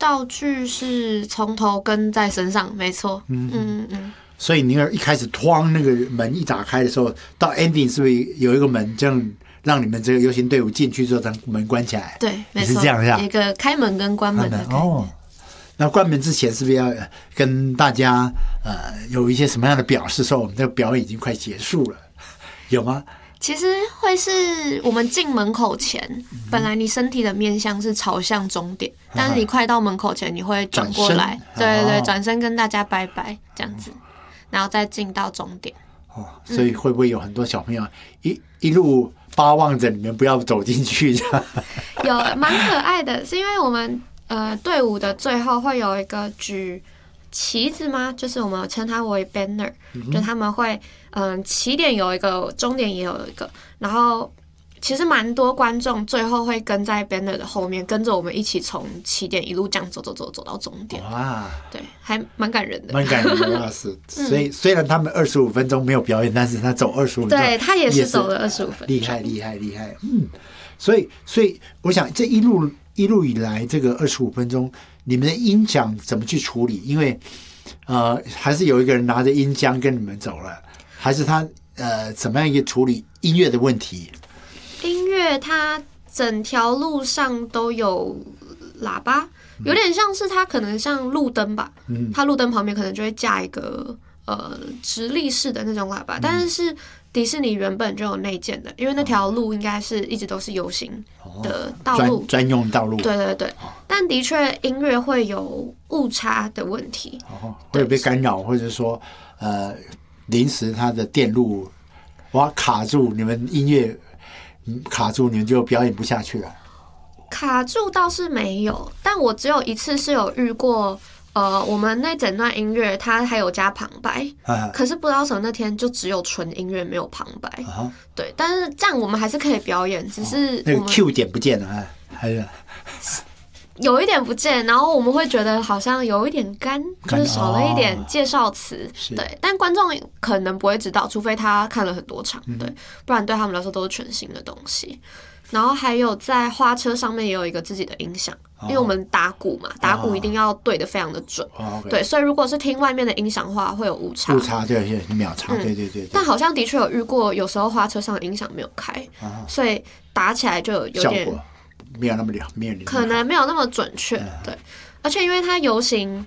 道具是从头跟在身上，没错。 所以你一开始哐那个门一打开的时候，到 ending 是不是有一个门这样让你们这个游行队伍进去之后，将门关起来？ 对，没错， 是这样是吧？ 一个开门跟关门的概念。 哦，那关门之前是不是要跟大家有一些什么样的表示？说我们这个表演已经快结束了，有吗？ 其实会是我们进门口前，本来你身体的面向是朝向终点，但是你快到门口前，你会转过来，对，转身跟大家拜拜这样子，然后再进到终点。 哦，所以会不会有很多小朋友一路巴望着你们不要走进去？ 有蛮可爱的，是因为我们队伍的最后会有一个举旗子吗？就是我们称它为 banner，就他们会起点有一个，终点也有一个，然后其实蛮多观众最后会跟在 banner 的后面，跟着我们一起从起点一路这样走到终点。 哇， 对，还蛮感人的， 蛮感人的，是。所以虽然他们25分钟没有表演，但是他走25分钟， 对他也是走了25分钟， 厉害。所以我想这一路以来，这个25分钟，你们的音响怎么去处理？因为还是有一个人拿着音箱跟你们走了，还是他怎么样一个处理音乐的问题？ 音乐它整条路上都有喇叭，有点像是它可能像路灯吧，它路灯旁边可能就会架一个直立式的那种喇叭，但是迪士尼原本就有内建的，因为那条路应该是一直都是游行的道路， 专用道路。 对，但的确音乐会有误差的问题， 会被干扰，或者说临时它的电路卡住，你们音乐卡住，你们就表演不下去了。 卡住倒是没有，但我只有一次是有遇过。我们那整段音乐它还有加旁白，可是不知道什么那天就只有纯音乐没有旁白，对，但是这样我们还是可以表演，只是那个 Q 点不见了，还是有一点不见，然后我们会觉得好像有一点干，就是少了一点介绍词，对，但观众可能不会知道，除非他看了很多场，对，不然对他们来说都是全新的东西。然后还有在花车上面也有一个自己的音响，因为我们打鼓嘛，打鼓一定要对得非常的准，对，所以如果是听外面的音响的话，会有误差， 对，秒差，对。 但好像的确有遇过，有时候花车上的音响没有开，所以打起来就有点效果没有那么可能没有那么准确，对，而且因为它游行，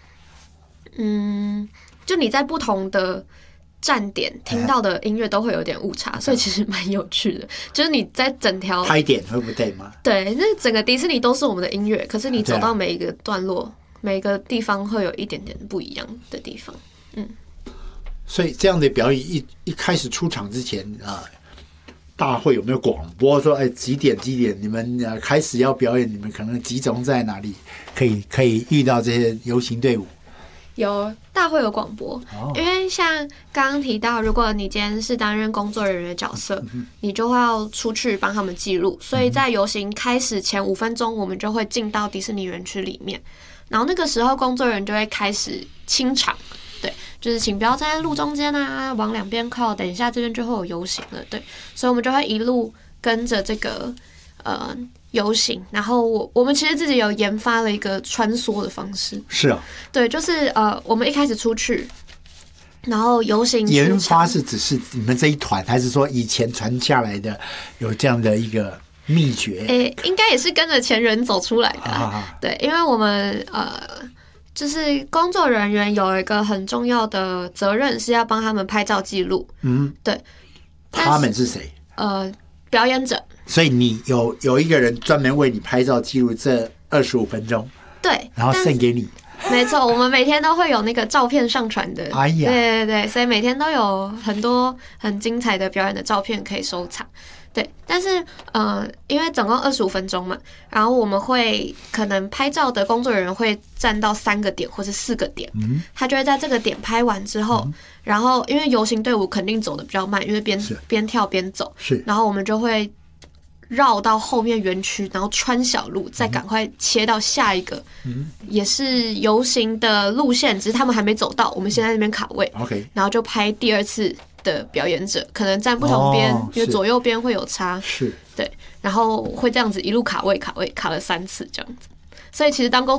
就你在不同的站点听到的音乐都会有点误差，所以其实蛮有趣的。就是你在整条拍点会不对吗？ 对，那整个迪士尼都是我们的音乐，可是你走到每一个段落、每一个地方会有一点点不一样的地方。 所以这样的表演一开始出场之前大会有没有广播说，几点你们开始要表演，你们可能集中在哪里，可以遇到这些游行队伍？ 有大会有广播，因为像刚刚提到，如果你今天是担任工作人员的角色，你就会要出去帮他们记录，所以在游行开始前5分钟，我们就会进到迪士尼园区里面，然后那个时候工作人员就会开始清场，对，就是请不要站在路中间啊，往两边靠，等一下这边就会有游行了，对，所以我们就会一路跟着这个游行，然后我们其实自己有研发了一个穿梭的方式。是啊，对，就是我们一开始出去，然后游行研发是只是你们这一团，还是说以前传下来的有这样的一个秘诀？ 应该也是跟着前人走出来的。对，因为我们就是工作人员有一个很重要的责任是要帮他们拍照记录。对， 他们是谁？ 表演者。 所以你有一个人专门为你拍照记录这25分钟， 对， 然后送给你。 没错，我们每天都会有那个照片上传的。 哎呀， 对，所以每天都有很多很精彩的表演的照片可以收藏。对，但是因为总共25分钟嘛，然后我们会可能拍照的工作人员会站到3个点或是4个点，他就会在这个点拍完之后，然后因为游行队伍肯定走得比较慢，因为边跳边走，然后我们就会绕到后面园区，然后穿小路，再赶快切到下一个，也是游行的路线，只是他们还没走到，我们先在那边卡位，然后就拍第2次的表演者，可能站不同边，因为左右边会有差，对，然后会这样子一路卡位，卡了3次这样子，所以其实当工